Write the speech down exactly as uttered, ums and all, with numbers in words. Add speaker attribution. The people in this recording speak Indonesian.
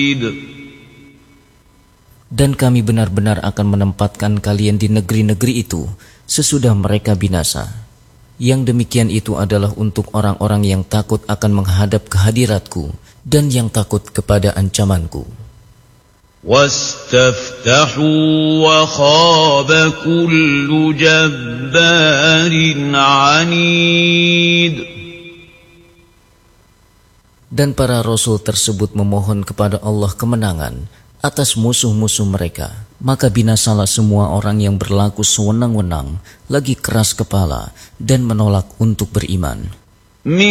Speaker 1: Dan kami benar-benar akan menempatkan kalian di negeri-negeri itu sesudah mereka binasa. Yang demikian itu adalah untuk orang-orang yang takut akan menghadap kehadiratku dan yang takut kepada ancamanku.
Speaker 2: وَاسْتَفْتَحُوا وَخَابَ كُلُّ جَبَّارٍ عَنِيدٍ.
Speaker 1: Dan para rasul tersebut memohon kepada Allah kemenangan atas musuh-musuh mereka, maka binasalah semua orang yang berlaku sewenang-wenang, lagi keras kepala dan menolak untuk beriman.